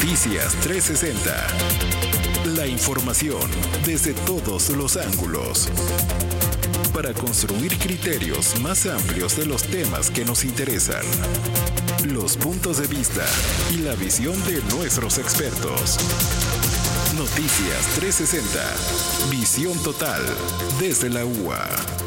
Noticias 360. La información desde todos los ángulos. Para construir criterios más amplios de los temas que nos interesan. Los puntos de vista y la visión de nuestros expertos. Noticias 360. Visión total desde la UA.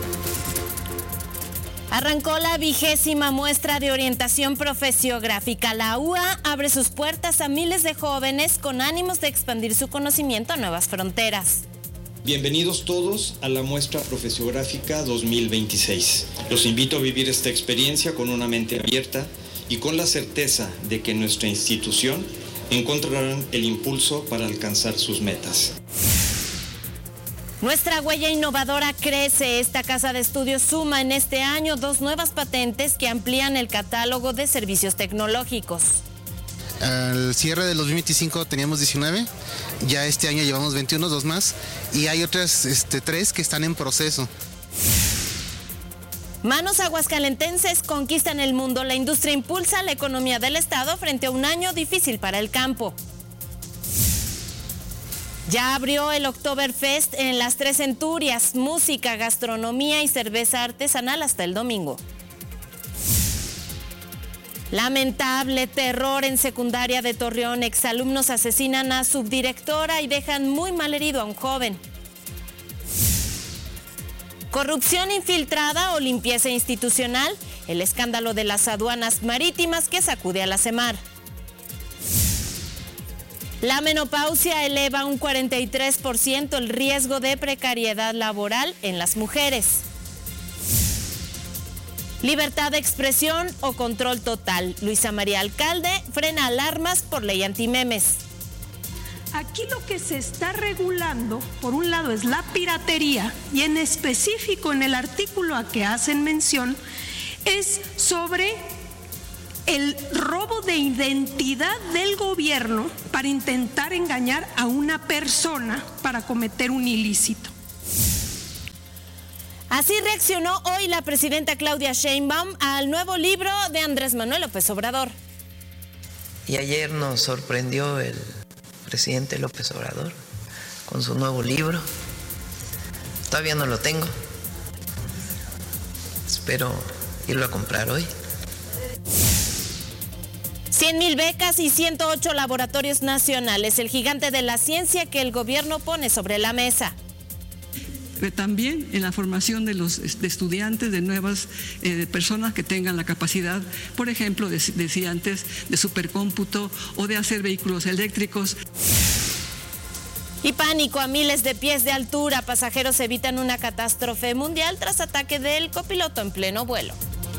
Arrancó la 20ª muestra de orientación profesiográfica. La UA abre sus puertas a miles de jóvenes con ánimos de expandir su conocimiento a nuevas fronteras. Bienvenidos todos a la muestra profesiográfica 2026. Los invito a vivir esta experiencia con una mente abierta y con la certeza de que nuestra institución encontrarán el impulso para alcanzar sus metas. Nuestra huella innovadora crece. Esta casa de estudios suma en este año 2 nuevas patentes que amplían el catálogo de servicios tecnológicos. Al cierre del 2025 teníamos 19, ya este año llevamos 21, 2 más, y hay otras 3 que están en proceso. Manos aguascalentenses conquistan el mundo. La industria impulsa la economía del estado frente a un año difícil para el campo. Ya abrió el Oktoberfest en las 3 Centurias, música, gastronomía y cerveza artesanal hasta el domingo. Lamentable terror en secundaria de Torreón. Exalumnos asesinan a subdirectora y dejan muy mal herido a un joven. Corrupción infiltrada o limpieza institucional. El escándalo de las aduanas marítimas que sacude a la SEMAR. La menopausia eleva un 43% el riesgo de precariedad laboral en las mujeres. Libertad de expresión o control total. Luisa María Alcalde frena alarmas por ley antimemes. Aquí lo que se está regulando, por un lado, es la piratería y en específico en el artículo a que hacen mención, es sobre el robo de identidad del gobierno para intentar engañar a una persona para cometer un ilícito. Así reaccionó hoy la presidenta Claudia Sheinbaum al nuevo libro de Andrés Manuel López Obrador. Y ayer nos sorprendió el presidente López Obrador con su nuevo libro. Todavía no lo tengo. Espero irlo a comprar hoy. 100,000 becas y 108 laboratorios nacionales, el gigante de la ciencia que el gobierno pone sobre la mesa. También en la formación de los estudiantes, de nuevas personas que tengan la capacidad, por ejemplo, decía antes, de supercómputo o de hacer vehículos eléctricos. Y pánico a miles de pies de altura. Pasajeros evitan una catástrofe mundial tras ataque del copiloto en pleno vuelo.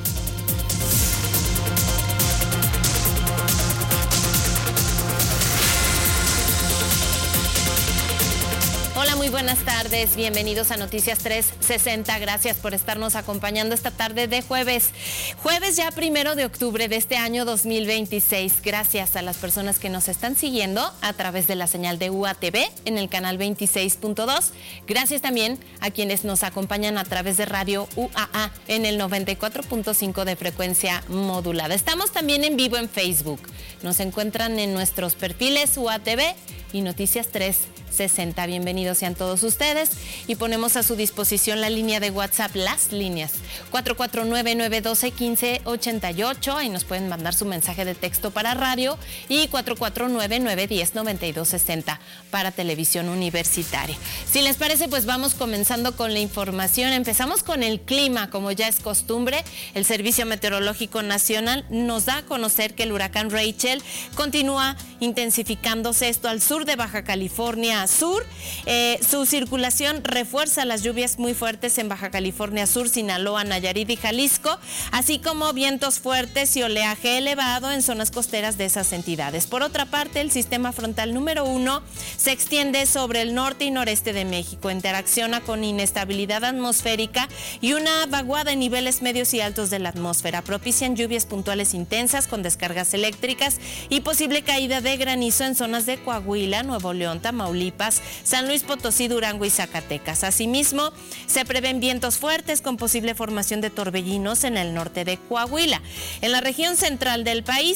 Hola, muy buenas tardes. Bienvenidos a Noticias 360. Gracias por estarnos acompañando esta tarde de jueves. Jueves ya 1 de octubre de este año 2026. Gracias a las personas que nos están siguiendo a través de la señal de UATV en el canal 26.2. Gracias también a quienes nos acompañan a través de Radio UAA en el 94.5 de frecuencia modulada. Estamos también en vivo en Facebook. Nos encuentran en nuestros perfiles UATV y Noticias 360. Bienvenidos sean todos ustedes y ponemos a su disposición la línea de WhatsApp, las líneas 449-912-1588, ahí nos pueden mandar su mensaje de texto para radio, y 449-910-9260 para televisión universitaria. Si les parece, pues vamos comenzando con la información. Empezamos con el clima, como ya es costumbre. El Servicio Meteorológico Nacional nos da a conocer que el huracán Rachel continúa intensificándose, esto al sur de Baja California Sur. Su circulación refuerza las lluvias muy fuertes en Baja California Sur, Sinaloa, Nayarit y Jalisco, así como vientos fuertes y oleaje elevado en zonas costeras de esas entidades. Por otra parte, el sistema frontal número 1 se extiende sobre el norte y noreste de México, interacciona con inestabilidad atmosférica y una vaguada en niveles medios y altos de la atmósfera. Propician lluvias puntuales intensas con descargas eléctricas y posible caída de granizo en zonas de Coahuila, Nuevo León, Tamaulipas, San Luis Potosí, Durango y Zacatecas. Asimismo, se prevén vientos fuertes con posible formación de torbellinos en el norte de Coahuila. En la región central del país,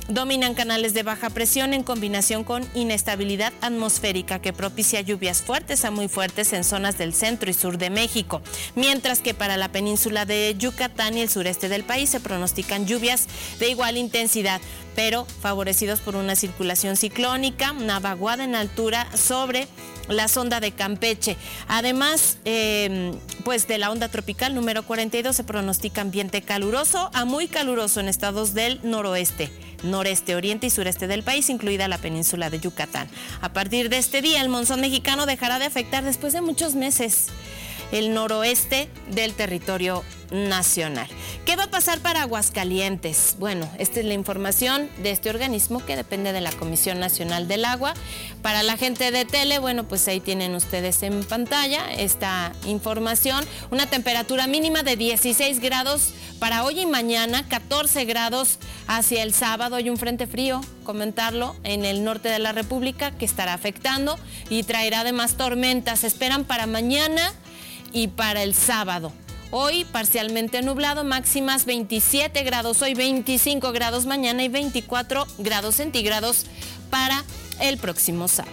dominan canales de baja presión en combinación con inestabilidad atmosférica que propicia lluvias fuertes a muy fuertes en zonas del centro y sur de México, mientras que para la península de Yucatán y el sureste del país se pronostican lluvias de igual intensidad, pero favorecidos por una circulación ciclónica, una vaguada en altura sobre la sonda de Campeche. Además, pues de la onda tropical número 42 se pronostica ambiente caluroso a muy caluroso en estados del noroeste, noreste, oriente y sureste del país, incluida la península de Yucatán. A partir de este día, el monzón mexicano dejará de afectar después de muchos meses el noroeste del territorio nacional. ¿Qué va a pasar para Aguascalientes? Bueno, esta es la información de este organismo que depende de la Comisión Nacional del Agua. Para la gente de tele, bueno, pues ahí tienen ustedes en pantalla esta información. Una temperatura mínima de 16 grados para hoy y mañana, 14 grados hacia el sábado. Hay un frente frío, comentarlo, en el norte de la República que estará afectando y traerá además tormentas. Se esperan para mañana y para el sábado. Hoy parcialmente nublado, máximas 27 grados, hoy 25 grados mañana y 24 grados centígrados para el próximo sábado.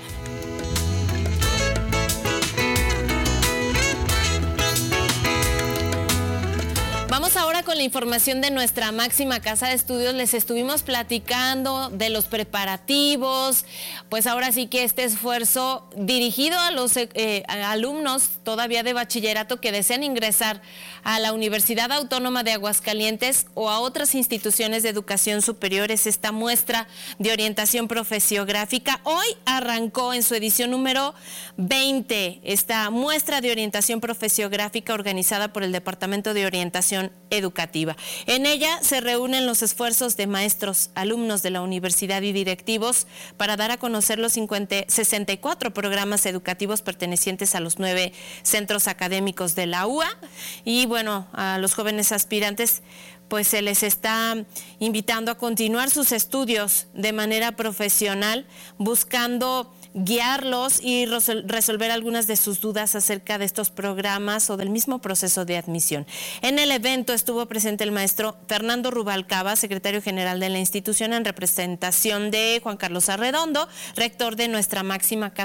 Vamos ahora con la información de nuestra máxima casa de estudios. Les estuvimos platicando de los preparativos, pues ahora sí que este esfuerzo dirigido a los alumnos todavía de bachillerato que desean ingresar a la Universidad Autónoma de Aguascalientes o a otras instituciones de educación superior. Es esta muestra de orientación profesiográfica. Hoy arrancó en su edición número 20 esta muestra de orientación profesiográfica organizada por el Departamento de Orientación Educativa. En ella se reúnen los esfuerzos de maestros, alumnos de la universidad y directivos para dar a conocer los 64 programas educativos pertenecientes a los 9 centros académicos de la UA. Y bueno, a los jóvenes aspirantes pues se les está invitando a continuar sus estudios de manera profesional, buscando guiarlos y resolver algunas de sus dudas acerca de estos programas o del mismo proceso de admisión. En el evento estuvo presente el maestro Fernando Rubalcaba, secretario general de la institución, en representación de Juan Carlos Arredondo, rector de nuestra máxima casa